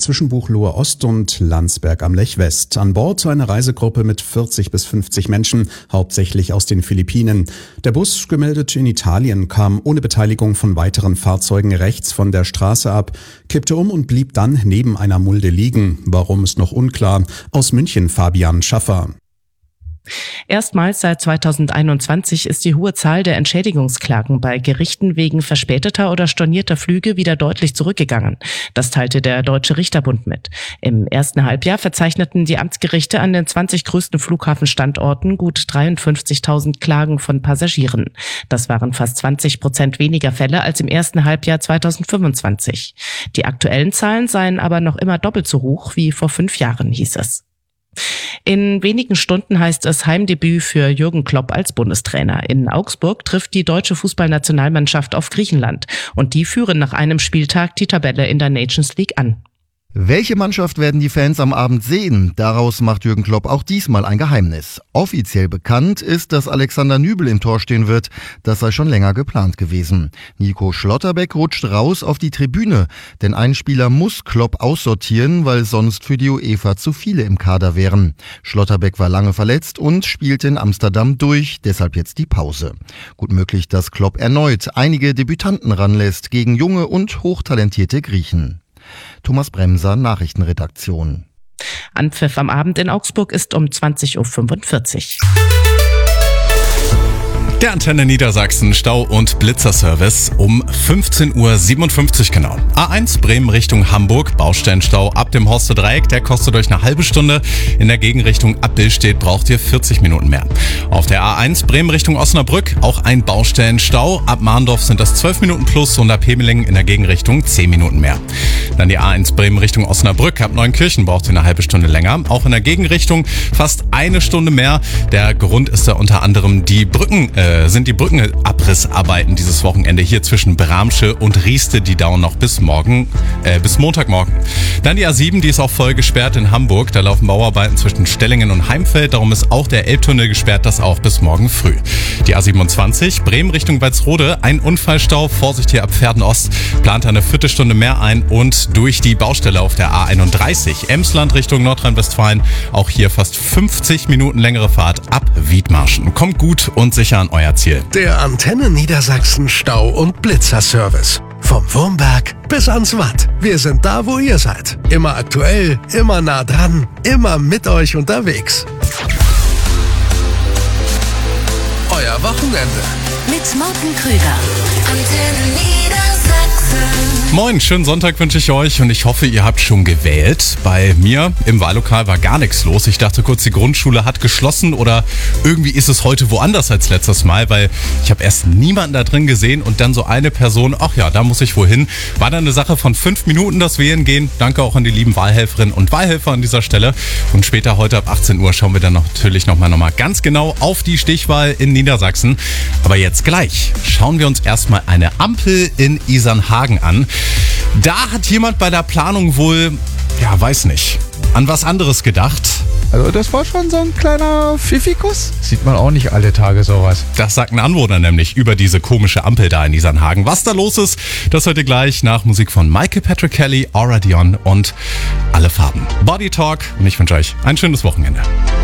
zwischen Buchloe Ost und Landsberg am Lech West. An Bord eine Reisegruppe mit 40 bis 50 Menschen, hauptsächlich aus den Philippinen. Der Bus, gemeldet in Italien, kam ohne Beteiligung von weiteren Fahrzeugen rechts von der Straße ab, kippte um und blieb dann neben einer Mulde liegen. Warum, ist noch unklar. Aus München Fabian Schaffer. Erstmals seit 2021 ist die hohe Zahl der Entschädigungsklagen bei Gerichten wegen verspäteter oder stornierter Flüge wieder deutlich zurückgegangen. Das teilte der Deutsche Richterbund mit. Im ersten Halbjahr verzeichneten die Amtsgerichte an den 20 größten Flughafenstandorten gut 53.000 Klagen von Passagieren. Das waren fast 20% weniger Fälle als im ersten Halbjahr 2025. Die aktuellen Zahlen seien aber noch immer doppelt so hoch wie vor 5 Jahren, hieß es. In wenigen Stunden heißt es Heimdebüt für Jürgen Klopp als Bundestrainer. In Augsburg trifft die deutsche Fußballnationalmannschaft auf Griechenland und die führen nach einem Spieltag die Tabelle in der Nations League an. Welche Mannschaft werden die Fans am Abend sehen? Daraus macht Jürgen Klopp auch diesmal ein Geheimnis. Offiziell bekannt ist, dass Alexander Nübel im Tor stehen wird. Das sei schon länger geplant gewesen. Nico Schlotterbeck rutscht raus auf die Tribüne, denn ein Spieler muss Klopp aussortieren, weil sonst für die UEFA zu viele im Kader wären. Schlotterbeck war lange verletzt und spielte in Amsterdam durch, deshalb jetzt die Pause. Gut möglich, dass Klopp erneut einige Debütanten ranlässt gegen junge und hochtalentierte Griechen. Thomas Bremser, Nachrichtenredaktion. Anpfiff am Abend in Augsburg ist um 20.45 Uhr. Der Antenne Niedersachsen Stau- und Blitzerservice um 15.57 Uhr genau. A1 Bremen Richtung Hamburg, Baustellenstau ab dem Horster Dreieck, der kostet euch eine halbe Stunde. In der Gegenrichtung ab Billstedt braucht ihr 40 Minuten mehr. Auf der A1 Bremen Richtung Osnabrück auch ein Baustellenstau. Ab Mahndorf sind das 12 Minuten plus und ab Hemelingen in der Gegenrichtung 10 Minuten mehr. Dann die A1 Bremen Richtung Osnabrück, ab Neunkirchen braucht ihr eine halbe Stunde länger. Auch in der Gegenrichtung fast eine Stunde mehr. Der Grund ist da unter anderem die Brückenabrissarbeiten dieses Wochenende hier zwischen Bramsche und Rieste, die dauern noch bis Montagmorgen. Dann die A7, die ist auch voll gesperrt in Hamburg. Da laufen Bauarbeiten zwischen Stellingen und Heimfeld, darum ist auch der Elbtunnel gesperrt, das auch bis morgen früh. Die A27, Bremen Richtung Walsrode, ein Unfallstau, Vorsicht hier ab Pferden Ost, plant eine Viertelstunde mehr ein und durch die Baustelle auf der A31, Emsland Richtung Nordrhein-Westfalen, auch hier fast 50 Minuten längere Fahrt ab Wiedmarschen. Kommt gut und sicher an euer Ziel. Der Antenne Niedersachsen Stau- und Blitzerservice. Vom Wurmberg bis ans Watt. Wir sind da, wo ihr seid. Immer aktuell, immer nah dran, immer mit euch unterwegs. Euer Wochenende. Mit Morten Krüger. Antenne Niedersachsen. Moin, schönen Sonntag wünsche ich euch und ich hoffe, ihr habt schon gewählt. Bei mir im Wahllokal war gar nichts los. Ich dachte kurz, die Grundschule hat geschlossen oder irgendwie ist es heute woanders als letztes Mal, weil ich habe erst niemanden da drin gesehen und dann so eine Person, ach ja, da muss ich wohl hin. War dann eine Sache von 5 Minuten, das Wählen gehen. Danke auch an die lieben Wahlhelferinnen und Wahlhelfer an dieser Stelle. Und später heute ab 18 Uhr schauen wir dann natürlich nochmal ganz genau auf die Stichwahl in Niedersachsen. Aber jetzt gleich schauen wir uns erstmal eine Ampel in Isernhagen an. Da hat jemand bei der Planung wohl, weiß nicht, an was anderes gedacht. Also das war schon so ein kleiner Pfiffikus. Sieht man auch nicht alle Tage sowas. Das sagt ein Anwohner nämlich über diese komische Ampel da in Isernhagen. Was da los ist, das hört ihr gleich nach Musik von Michael Patrick Kelly, Aura Dion und Alle Farben. Body Talk und ich wünsche euch ein schönes Wochenende.